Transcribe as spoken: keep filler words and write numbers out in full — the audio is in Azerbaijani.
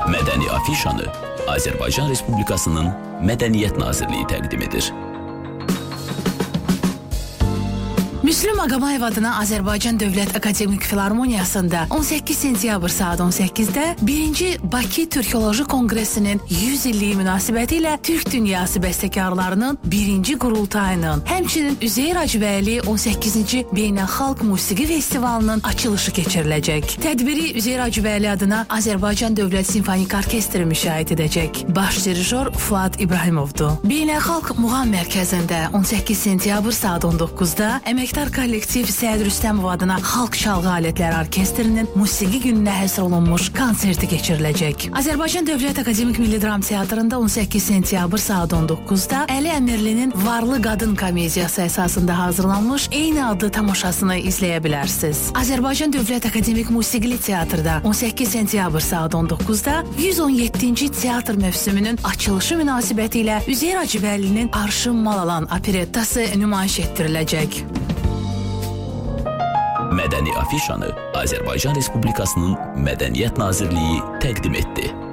Mədəni afişanı Azərbaycan Respublikasının Mədəniyyət Nazirliyi təqdim edir. Müslüm Ağamayev adına Azərbaycan Dövlət Akademik Filarmoniyasında on səkkiz sentyabr saat on səkkizdə birinci Bakı Türkoloji Konqresinin yüz illiyi münasibəti ilə Türk Dünyası bəstəkarlarının birinci qurultayının, həmçinin Üzeyir Hacıbəyli on səkkizinci Beynəlxalq Musiqi Festivalının açılışı keçiriləcək. Tədbiri Üzeyir Hacıbəyli adına Azərbaycan Dövlət Simfonik Orkestri müşahidə edəcək. Baş dirijor Fuad İbrahimovdur. Beynəlxalq Muğam Mərkəzində on səkkiz sentyabr saat on doqquzda əmək kollektiv Səid Rüstəmov adına Xalq Çalğı Alətləri Orkestrinin musiqi gününə həsr olunmuş konserti keçiriləcək. Azərbaycan Dövlət Akademik Milli Dram Teatrında on səkkiz sentyabr saat on doqquzda Əli Əmirlinin Varlı Qadın komediyası əsasında hazırlanmış eyni adlı tamaşasını izləyə bilərsiniz. Azərbaycan Dövlət Akademik Musiqili Teatrda on səkkiz sentyabr saat on doqquzda yüz on yeddinci teatr mövsümünün açılışı münasibəti ilə Üzeyir Hacıbəylinin Arşın Malalan operettası nümayiş etdiriləcək. Mədəni afişanı Azərbaycan Respublikasının Mədəniyyət Nazirliyi təqdim etdi.